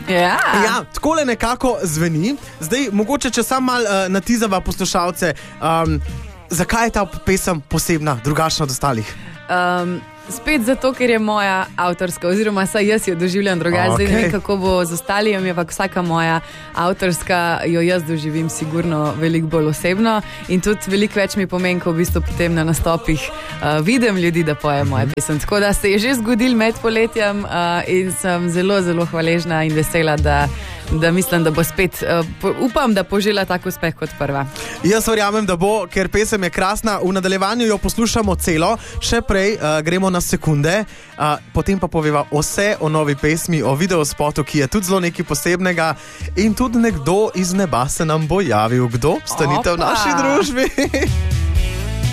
Ja, takole nekako zveni. Zdaj, mogoče, če sam malo natizava poslušalce, zakaj je ta pesem posebna, drugačna od ostalih? Spet zato, ker je moja avtorska, oziroma saj jaz jo doživljam drugače. Zdaj ne vem, kako bo z ostalimi, ampak vsaka moja avtorska jo jaz doživim sigurno veliko bolj osebno in tudi veliko več mi pomeni, ko v bistvu potem na nastopih vidim ljudi, da poje moje pesem. Tako da se je že zgodil med poletjem in sem zelo, zelo hvaležna in vesela, da mislim, da bo spet, upam, da požela tak uspeh kot prva. Jaz verjamem, da bo, ker pesem je krasna. V nadaljevanju jo poslušamo celo, še prej gremo na sekunde, potem pa poveva vse o novi pesmi, o videospotu, ki je tudi zelo nekaj posebnega in tudi nekdo iz neba se nam bo javil. Kdo? Stanite v naši družbi.